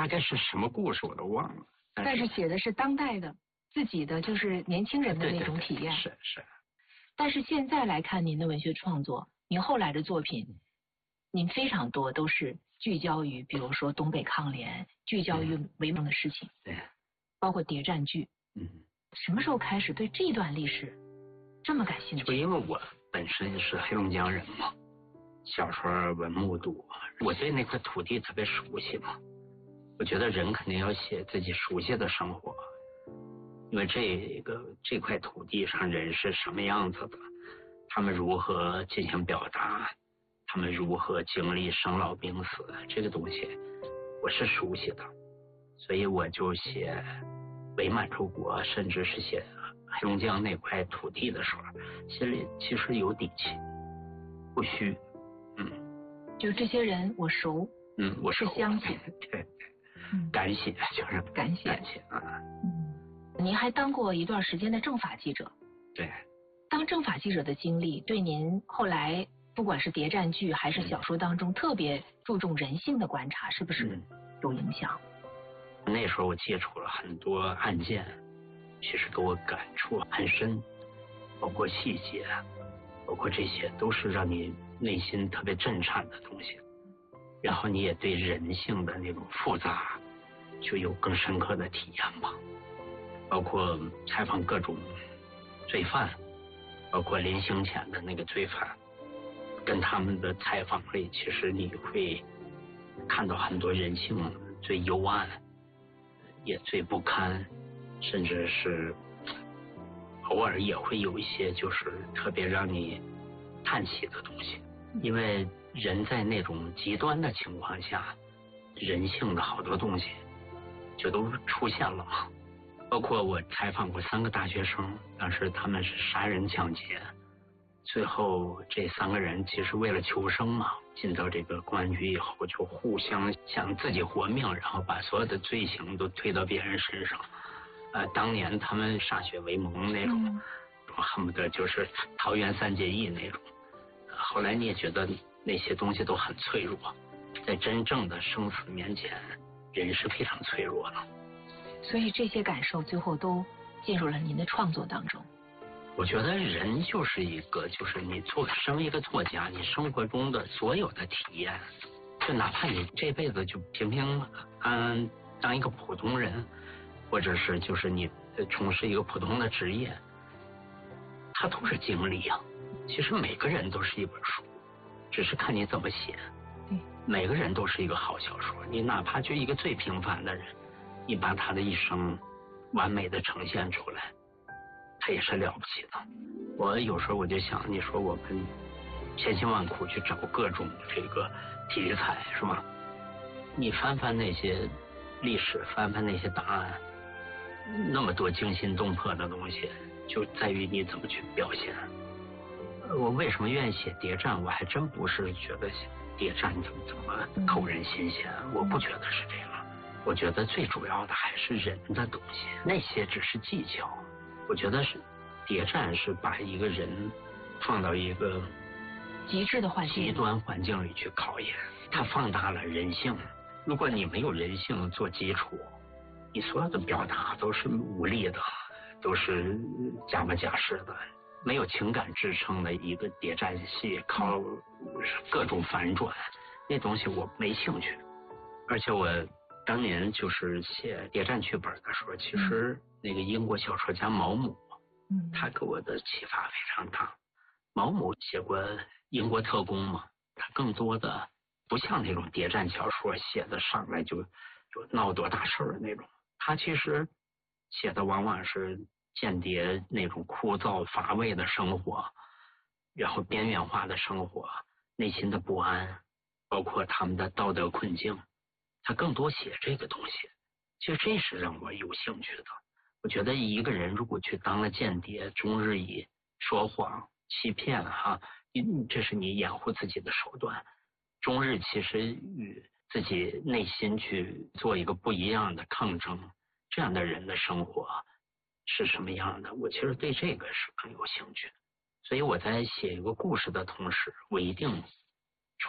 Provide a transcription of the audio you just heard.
大概是什么故事我都忘了。 但是写的是当代的自己的，就是年轻人的那种体验。 是。 但是现在来看您的文学创作，您后来的作品，您非常多都是聚焦于，比如说东北抗联，聚焦于维盟的事情， 对， 包括谍战剧。什么时候开始对这段历史这么感兴趣？ 就因为我本身是黑龙江人嘛，小时候文目睹，我对那块土地特别熟悉嘛。我觉得人肯定要写自己熟悉的生活，因为这块土地上人是什么样子的，他们如何进行表达，他们如何经历生老病死，这个东西我是熟悉的，所以我就写伪满洲国，甚至是写黑龙江那块土地的时候，心里其实有底气，不虚。 就这些人我熟， 我熟， 是相信， 对，敢写就是敢写啊。 您还当过一段时间的政法记者。 对。 当政法记者的经历对您后来不管是谍战剧还是小说当中特别注重人性的观察，是不是有影响？ 那时候我接触了很多案件，其实给我感触很深，包括细节，包括这些都是让你内心特别震颤的东西，然后你也对人性的那种复杂就有更深刻的体验吧。包括采访各种罪犯，包括临刑前的那个罪犯，跟他们的采访里，其实你会看到很多人性最幽暗也最不堪，甚至是偶尔也会有一些就是特别让你叹息的东西。因为人在那种极端的情况下，人性的好多东西就都出现了嘛。包括我采访过3个大学生，当时他们是杀人抢劫，最后这3个人其实为了求生嘛，进到这个公安局以后就互相想自己活命，然后把所有的罪行都推到别人身上。当年他们歃血为盟那种，恨不得就是桃园3结义那种。后来你也觉得那些东西都很脆弱，在真正的生死面前，人是非常脆弱的。 所以这些感受最后都进入了您的创作当中。 我觉得人就是就是你身为一个作家，你生活中的所有的体验，就哪怕你这辈子就平平安安当一个普通人，或者是就是你从事一个普通的职业，它都是经历啊。其实每个人都是一本书，只是看你怎么写。每个人都是一个好小说，你哪怕就一个最平凡的人，你把他的一生完美的呈现出来，他也是了不起的。我有时候我就想，你说我们千辛万苦去找各种这个题材，是吧？你翻翻那些历史，翻翻那些档案，那么多惊心动魄的东西，就在于你怎么去表现。我为什么愿意写谍战？我还真不是觉得谍战怎么扣人心弦，我不觉得是这样。我觉得最主要的还是人的东西，那些只是技巧。我觉得是谍战是把一个人放到一个极致的环境、 极端环境里去考验，它放大了人性。如果你没有人性做基础，你所有的表达都是无力的，都是假模假式的，没有情感支撑的一个谍战戏，靠各种反转，那东西我没兴趣。而且我当年就是写谍战剧本的时候，其实那个英国小说家毛姆，他给我的启发非常大。毛姆写过英国特工嘛，他更多的不像那种谍战小说写的上来就闹多大事儿那种，他其实写的往往是间谍那种枯燥乏味的生活，然后边缘化的生活，内心的不安，包括他们的道德困境，他更多写这个东西。其实这是让我有兴趣的。我觉得一个人如果去当了间谍，终日以说谎欺骗这是你掩护自己的手段，终日其实与自己内心去做一个不一样的抗争，这样的人的生活是什么样的，我其实对这个是更有兴趣。所以我在写一个故事的同时，我一定